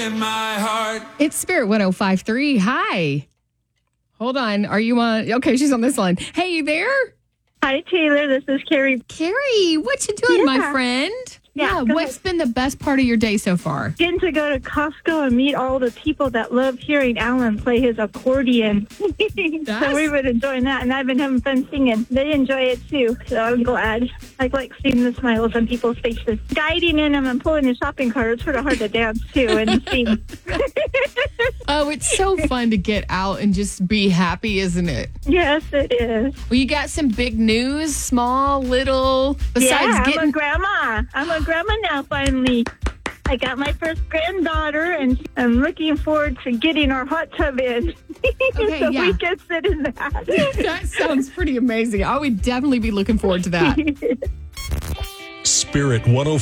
in my heart. It's Spirit 105.3. Hi. Hold on. Are you on? Okay, she's on this line. Hey, you there? Hi, Taylor. This is Carrie. Carrie, what you doing, my friend? Yeah, what's been the best part of your day so far? Getting to go to Costco and meet all the people that love hearing Alan play his accordion. So we've been enjoying that, and I've been having fun singing. They enjoy it, too, so I'm glad. I like seeing the smiles on people's faces. Guiding in them and pulling the shopping cart, it's sort of hard to dance, too, and sing. Oh, it's so fun to get out and just be happy, isn't it? Yes, it is. Well, you got some big news, small, little, besides I'm a grandma. I'm a grandma now, finally. I got my first granddaughter, and I'm looking forward to getting our hot tub in. Okay, so yeah. we can sit in that. That sounds pretty amazing. I would definitely be looking forward to that. Spirit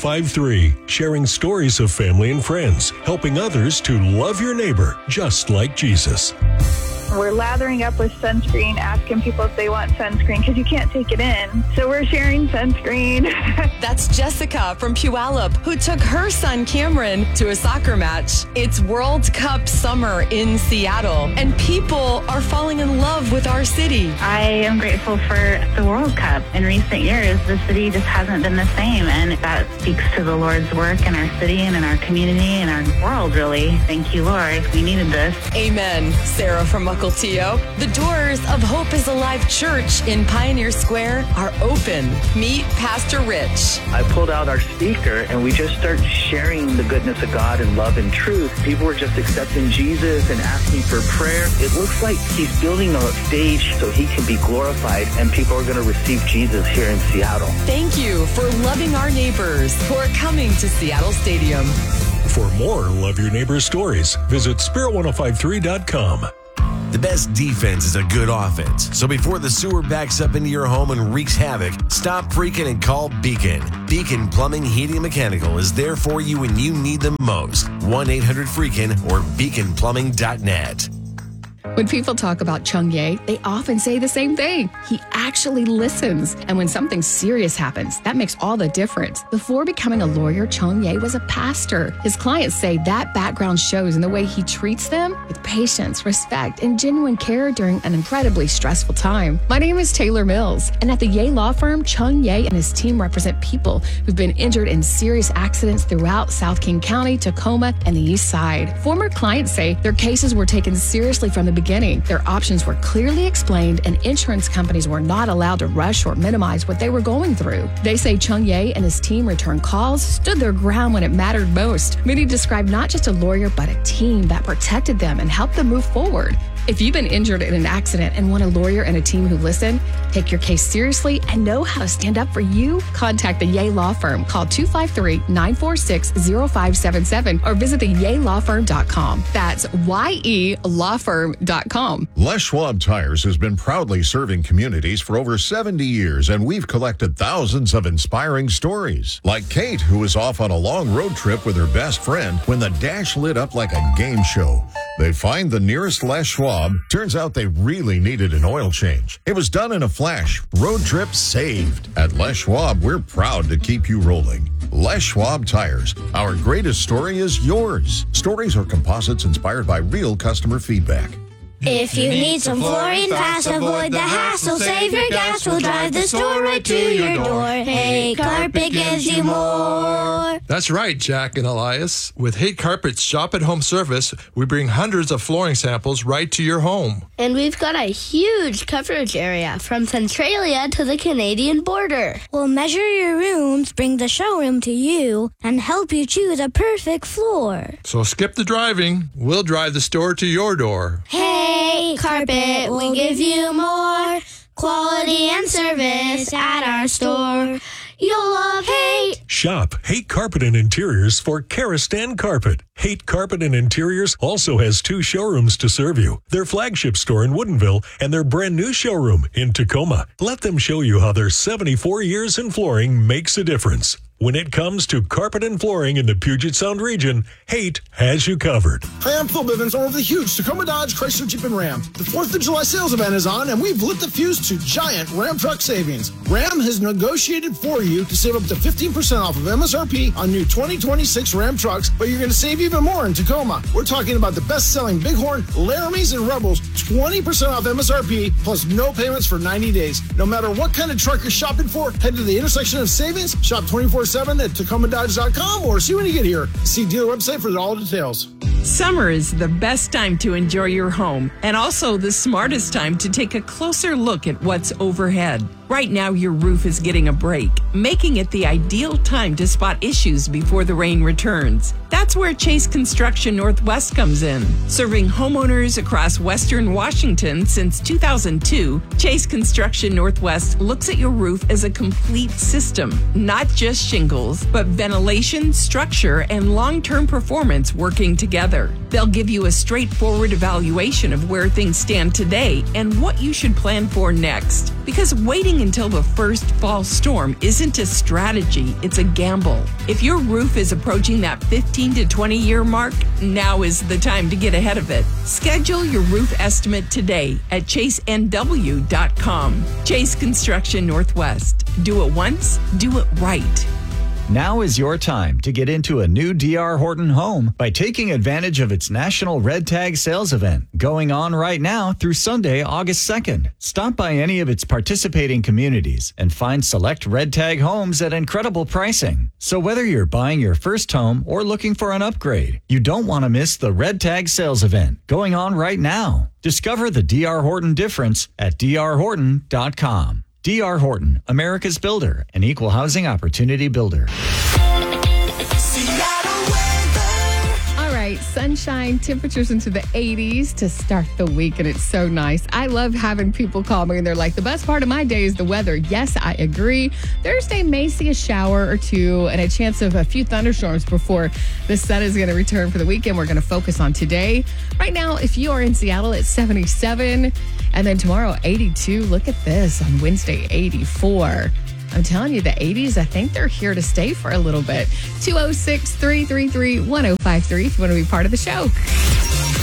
105.3, sharing stories of family and friends, helping others to love your neighbor just like Jesus. We're lathering up with sunscreen, asking people if they want sunscreen because you can't take it in. So we're sharing sunscreen. That's Jessica from Puyallup, who took her son Cameron to a soccer match. It's World Cup summer in Seattle, and people are falling in love with our city. I am grateful for the World Cup. In recent years, the city just hasn't been the same, and that speaks to the Lord's work in our city and in our community and our world, really. Thank you, Lord. We needed this. Amen. Sarah from Mukilteo. The doors of Hope is Alive Church in Pioneer Square are open. Meet Pastor Rich. I pulled out our speaker and we just started sharing the goodness of God and love and truth. People were just accepting Jesus and asking for prayer. It looks like he's building a stage so he can be glorified, and people are going to receive Jesus here in Seattle. Thank you for loving our neighbors who are coming to Seattle Stadium. For more Love Your Neighbor stories, visit spirit1053.com. The best defense is a good offense. So before the sewer backs up into your home and wreaks havoc, stop freaking and call Beacon. Beacon Plumbing, Heating, and Mechanical is there for you when you need them most. 1-800-FREAKIN or beaconplumbing.net. When people talk about Chung Ye, they often say the same thing. He actually listens. And when something serious happens, that makes all the difference. Before becoming a lawyer, Chung Ye was a pastor. His clients say that background shows in the way he treats them with patience, respect, and genuine care during an incredibly stressful time. My name is Taylor Mills, and at the Ye Law Firm, Chung Ye and his team represent people who've been injured in serious accidents throughout South King County, Tacoma, and the East Side. Former clients say their cases were taken seriously from the beginning. Their options were clearly explained, and insurance companies were not allowed to rush or minimize what they were going through. They say Chung Ye and his team returned calls, stood their ground when it mattered most. Many describe not just a lawyer, but a team that protected them and helped them move forward. If you've been injured in an accident and want a lawyer and a team who listen, take your case seriously, and know how to stand up for you, contact the Ye Law Firm. Call 253-946-0577 or visit theyelawfirm.com. That's YELawfirm.com. Les Schwab Tires has been proudly serving communities for over 70 years, and we've collected thousands of inspiring stories. Like Kate, who was off on a long road trip with her best friend when the dash lit up like a game show. They find the nearest Les Schwab. Turns out they really needed an oil change. It was done in a flash. Road trip saved. At Les Schwab, we're proud to keep you rolling. Les Schwab Tires. Our greatest story is yours. Stories are composites inspired by real customer feedback. If you need some flooring fast, avoid the hassle, save your gas, we'll drive the store right to your door. Hey Carpet gives you more. That's right, Jack and Elias. With Hate Carpet's Shop at Home service, we bring hundreds of flooring samples right to your home. And we've got a huge coverage area from Centralia to the Canadian border. We'll measure your rooms, bring the showroom to you, and help you choose a perfect floor. So skip the driving. We'll drive the store to your door. Hey Carpet, we'll give you more quality and service at our store. You'll love Hate. Shop Hate Carpet and Interiors for Karastan Carpet. Hate Carpet and Interiors also has 2 showrooms to serve you. Their flagship store in Woodinville and their brand new showroom in Tacoma. Let them show you how their 74 years in flooring makes a difference. When it comes to carpet and flooring in the Puget Sound region, Haight has you covered. Hi, I'm Phil Bivens, owner of the huge Tacoma Dodge Chrysler Jeep and Ram. The 4th of July sales event is on, and we've lit the fuse to giant Ram truck savings. Ram has negotiated for you to save up to 15% off of MSRP on new 2026 Ram trucks, but you're going to save even more in Tacoma. We're talking about the best-selling Bighorn, Laramies, and Rebels, 20% off MSRP, plus no payments for 90 days. No matter what kind of truck you're shopping for, head to the intersection of savings, shop 24/7 at TacomaDodge.com, or see when you get here. See dealer website for all details. Summer is the best time to enjoy your home, and also the smartest time to take a closer look at what's overhead. Right now, your roof is getting a break, making it the ideal time to spot issues before the rain returns. That's where Chase Construction Northwest comes in. Serving homeowners across Western Washington since 2002, Chase Construction Northwest looks at your roof as a complete system, not just shingles, but ventilation, structure, and long-term performance working together. They'll give you a straightforward evaluation of where things stand today and what you should plan for next. Because waiting until the first fall storm isn't a strategy, it's a gamble. If your roof is approaching that 15 to 20 year mark, now is the time to get ahead of it. Schedule your roof estimate today at chasenw.com. Chase Construction Northwest. Do it once, do it right. Now is your time to get into a new D.R. Horton home by taking advantage of its National Red Tag Sales Event going on right now through Sunday, August 2nd. Stop by any of its participating communities and find select Red Tag homes at incredible pricing. So whether you're buying your first home or looking for an upgrade, you don't want to miss the Red Tag Sales Event going on right now. Discover the D.R. Horton difference at drhorton.com. D.R. Horton, America's builder, an equal housing opportunity builder. All right, sunshine, temperatures into the 80s to start the week, and it's so nice. I love having people call me, and they're like, the best part of my day is the weather. Yes, I agree. Thursday may see a shower or two and a chance of a few thunderstorms before the sun is going to return for the weekend. We're going to focus on today. Right now, if you are in Seattle, it's 77. And then tomorrow, 82. Look at this on Wednesday, 84. I'm telling you, the 80s, I think they're here to stay for a little bit. 206-333-1053 if you want to be part of the show.